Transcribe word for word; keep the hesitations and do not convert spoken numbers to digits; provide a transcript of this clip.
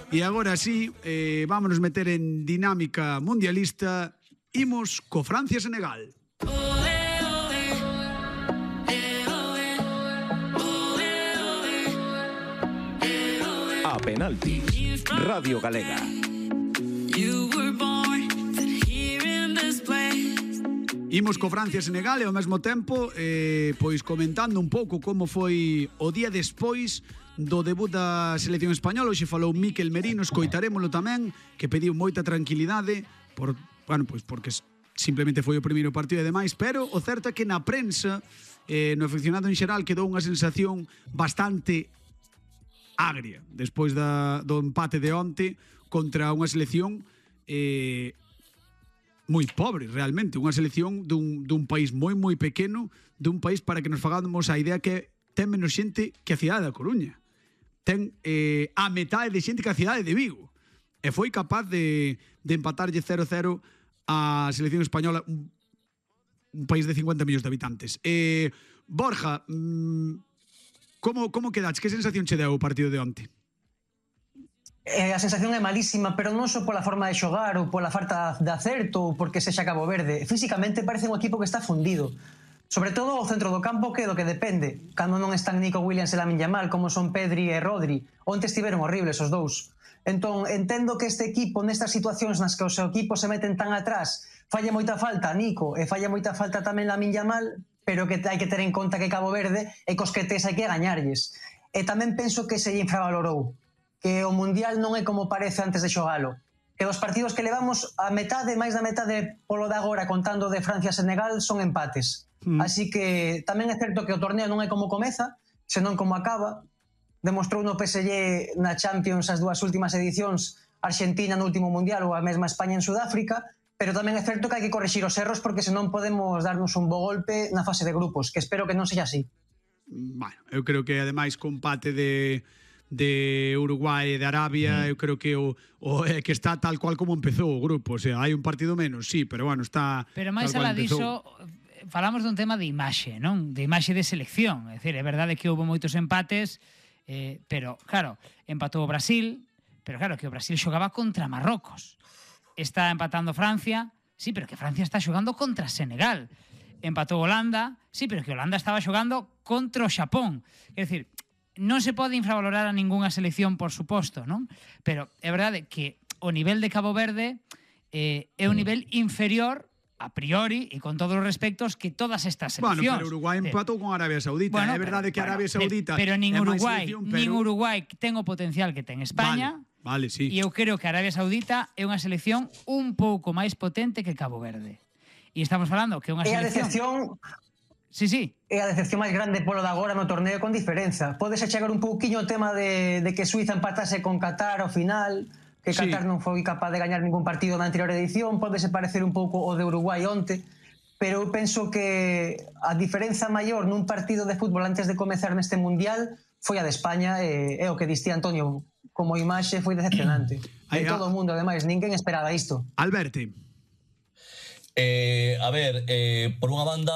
E agora sí, eh, vámonos meter en dinámica mundialista. Imos co Francia-Senegal. A penalti, Radio Galega. Imos co Francia-Senegal e ao mesmo tempo eh, pois comentando un pouco como foi o día despois do debut da selección española. Hoxe falou Mikel Merino, escoitarémolo tamén, que pediu moita tranquilidade por, bueno, pois porque simplemente foi o primeiro partido e demais, pero o certo é que na prensa, eh, no aficionado en xeral, quedou unha sensación bastante agria despois da, do empate de onte contra unha selección eh, moi pobre, realmente, unha selección dun, dun país moi moi pequeno, dun país, para que nos fagamos a idea, que ten menos xente que a cidade da Coruña, ten eh, a metade de xente que a cidade de Vigo, e foi capaz de, de empatarlle cero cero a selección española, un, un país de cincuenta millóns de habitantes. eh, Borja, mmm, como, como quedaches? Que sensación che deu o partido de onte? Eh, a sensación é malísima, pero non só pola forma de xogar ou pola falta de acerto ou porque sexa Cabo Verde. Físicamente parece un equipo que está fundido. Sobre todo o centro do campo, que é do que depende. Cando non están Nico Williams e Lamine Yamal, como son Pedri e Rodri. Onte estiveron horribles os dous. Entón, entendo que este equipo, nestas situacións nas que o seu equipo se meten tan atrás, falla moita falta Nico e falla moita falta tamén Lamine Yamal, pero que hai que ter en conta que Cabo Verde e cos que tes hai que gañarlles. E tamén penso que se lle infravalorou, que o Mundial non é como parece antes de xogalo, que dos partidos que levamos a metade, máis da metade polo de agora, contando de Francia-Senegal, son empates. Mm. Así que tamén é certo que o torneo non é como comeza, senón como acaba. Demostrou no P S G na Champions as dúas últimas edicións, Argentina no último Mundial ou a mesma España en Sudáfrica, pero tamén é certo que hai que corrixir os erros, porque senón podemos darnos un bo golpe na fase de grupos, que espero que non sexa así. Bueno, eu creo que ademais co empate de de Uruguai e de Arabia, mm. eu creo que o, o eh, que está tal cual como empezou o grupo, o sea, hai un partido menos, sí, pero bueno, está pero máis alá diso, falamos dun tema de imaxe, non? De imaxe de selección, é dicir, é verdade que houve moitos empates, eh, pero claro, empatou o Brasil, pero claro, que o Brasil xogaba contra Marrocos, está empatando Francia, sí, pero que Francia está xogando contra Senegal, empatou Holanda, sí, pero que Holanda estaba xogando contra o Xapón, é dicir, non se pode infravalorar a ningunha selección, por suposto, non? Pero é verdade que o nivel de Cabo Verde eh, é un nivel inferior a priori e con todos os respectos que todas estas seleccións. Bueno, pero Uruguai empatou con Arabia Saudita. Bueno, é verdade que bueno, Arabia Saudita pero, pero nin Uruguai, pero... nin Uruguai ten o potencial que ten España. Vale, vale, sí. E eu creo que Arabia Saudita é unha selección un pouco máis potente que Cabo Verde. E estamos falando que é unha selección... É a decepción... Sí, sí. É a decepción máis grande polo de agora no torneo con diferenza. Podes chegar un pouquiño o tema de, de que Suiza empatase con Qatar ao final, que Qatar sí. non foi capaz de gañar ningún partido na anterior edición, podese parecer un pouco o de Uruguai onte, pero eu penso que a diferenza maior nun partido de fútbol antes de comezar neste Mundial foi a de España, e, e o que diste Antonio como imaxe foi decepcionante. De todo o mundo, ademais, ninguén esperaba isto. Alberti. Eh, a ver, eh, por unha banda